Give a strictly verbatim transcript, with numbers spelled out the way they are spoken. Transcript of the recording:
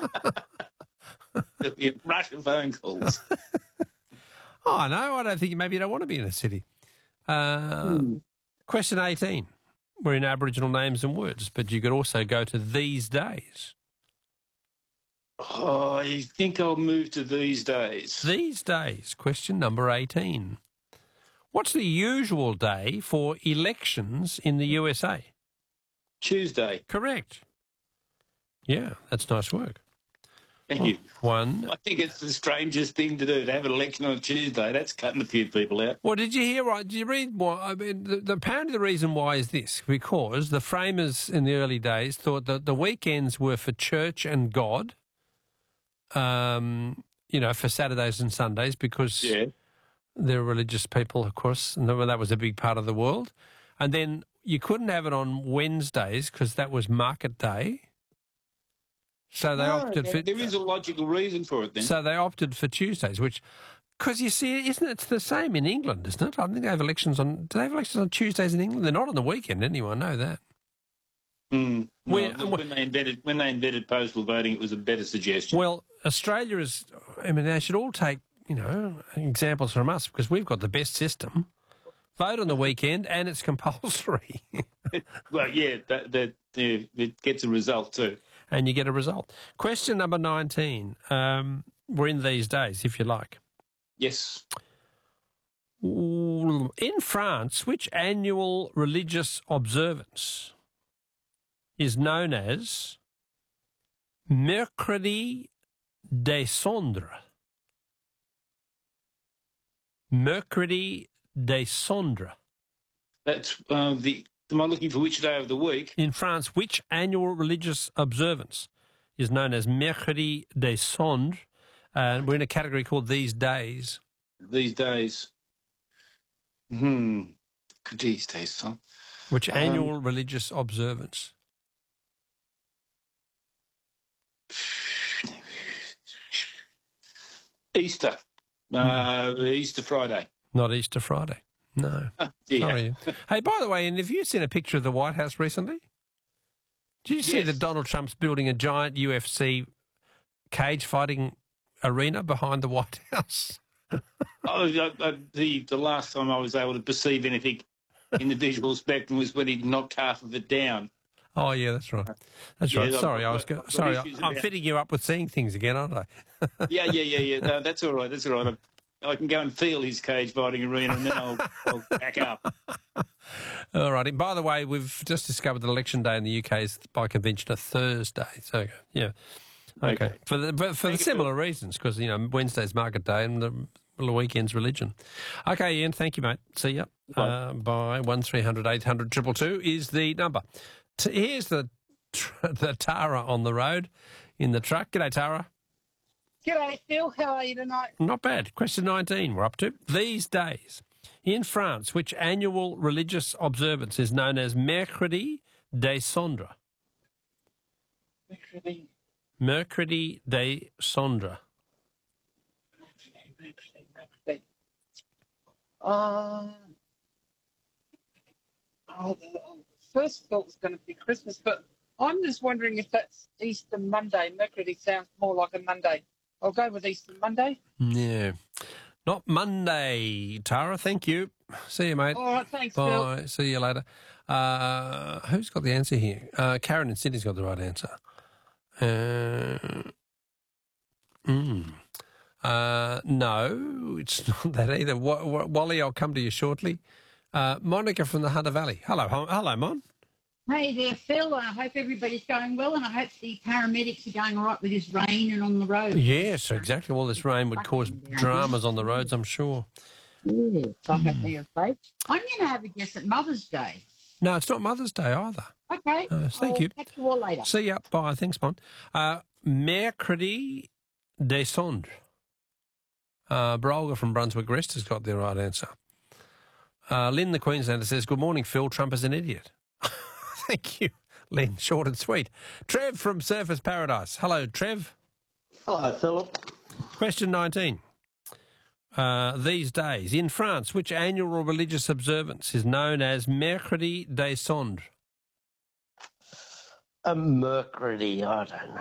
There'll be a rush of phone calls. Oh, no, I don't think maybe you don't want to be in a city. Uh, Hmm. Question eighteen. We're in Aboriginal names and words, but you could also go to these days. Oh, I think I'll move to these days. These days, question number eighteen. What's the usual day for elections in the U S A? Tuesday. Correct. Yeah, that's nice work. Thank you. One. I think it's the strangest thing to do, to have an election on Tuesday. That's cutting a few people out. Well, did you hear, right? Did you read why? I mean, the, the, apparently the reason why is this, because the framers in the early days thought that the weekends were for church and God, um, you know, for Saturdays and Sundays, because Yeah. they're religious people, of course, and that was a big part of the world. And then you couldn't have it on Wednesdays because that was market day. So they No, opted for... there is a logical reason for it then. So they opted for Tuesdays, which... Because you see, isn't it the same in England, isn't it? I think they have elections on... Do they have elections on Tuesdays in England? They're not on the weekend, anyway, I know that. Mm, no, When- when, they invented, when they invented postal voting, it was a better suggestion. Well, Australia is... I mean, they should all take, you know, examples from us, because we've got the best system. Vote on the weekend, and it's compulsory. Well, yeah, that, that yeah, it gets a result too. And you get a result. Question number nineteen. Um, we're in these days, if you like. Yes. In France, which annual religious observance is known as Mercredi des Cendres? Mercredi des Cendres. That's uh, the... Am I looking for which day of the week? In France, which annual religious observance is known as Mercredi des Cendres? And we're in a category called These Days. These days. Hmm. These days, huh? Which Um, annual religious observance? Easter. Uh, Easter Friday. Not Easter Friday. No. Yeah. Sorry. Hey, by the way, and have you seen a picture of the White House recently? Did you see Yes. that Donald Trump's building a giant U F C cage fighting arena behind the White House? Oh, uh, uh, the the last time I was able to perceive anything in the visual spectrum was when he knocked half of it down. Oh, yeah, that's right. That's Yeah, right. I've Sorry, got- I was I've go- got sorry. issues I'm about- fitting you up with seeing things again, aren't I? Yeah, yeah, yeah, yeah. No, that's all right. That's all right. I, I can go and feel his cage fighting arena, and then I'll, I'll back up. All right. And by the way, we've just discovered that Election Day in the U K is by convention a Thursday. So, yeah. Okay. Okay. For the, but for the Thank you, similar reasons, because, you know, Wednesday's market day and the, the weekend's religion. Okay, Ian, thank you, mate. See ya. Bye. Uh, by one three hundred eight hundred two two two is the number. T- here's the, tr- the Tara on the road in the truck. G'day, Tara. G'day, Phil. How are you tonight? Not bad. Question nineteen we're up to. These days, in France, which annual religious observance is known as Mercredi des Cendres? Mercredi. Mercredi des Cendres. Mercredi, Mercredi. Uh, oh, the first thought was going to be Christmas, but I'm just wondering if that's Easter Monday. Mercredi sounds more like a Monday. I'll go with Easter Monday. Yeah. Not Monday, Tara. Thank you. See you, mate. All right, thanks, Phil. Bye. See you later. Uh, who's got the answer here? Uh, Karen in Sydney's got the right answer. Uh, mm. uh, no, it's not that either. W- w- Wally, I'll come to you shortly. Uh, Monica from the Hunter Valley. Hello, hon- hello, Mon. Hey there, Phil. I hope everybody's going well, and I hope the paramedics are going all right with this rain and on the road. Yes, exactly. All this rain would cause dramas on the roads, I'm sure. Yes, I hope they're safe. I'm going to have a guess at Mother's Day. No, it's not Mother's Day either. Okay. Uh, thank I'll you. catch you all later. See ya. Bye. Thanks, Mon. Uh, Mercredi des Cendres. Uh, Brolga from Brunswick Rest has got the right answer. Uh, Lynn, the Queenslander, says, good morning, Phil. Trump is an idiot. Thank you, Lynn. Short and sweet. Trev from Surfers Paradise. Hello, Trev. Hello, Philip. Question nineteen. Uh, these days, in France, which annual religious observance is known as Mercredi des Cendres? A Mercredi, I don't know.